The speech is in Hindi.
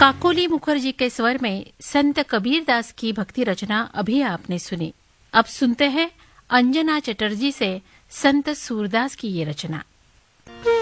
काकोली मुखर्जी के स्वर में संत कबीरदास की भक्ति रचना अभी आपने सुनी। अब सुनते हैं अंजना चटर्जी से संत सूरदास की ये रचना।